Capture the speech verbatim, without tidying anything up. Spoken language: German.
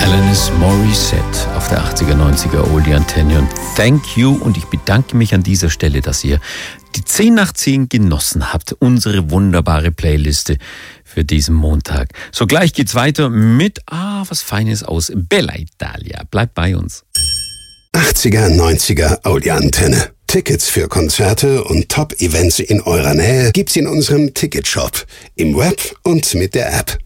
Alanis Morissette auf der achtziger, neunziger Oldie Antenne und thank you, und ich bedanke mich an dieser Stelle, dass ihr die zehn nach zehn genossen habt, unsere wunderbare Playliste für diesen Montag. So, gleich geht's weiter mit, ah, was Feines aus Bella Italia. Bleibt bei uns. achtziger, neunziger Oldie Antenne. Tickets für Konzerte und Top-Events in eurer Nähe gibt's in unserem Ticketshop, im Web und mit der App.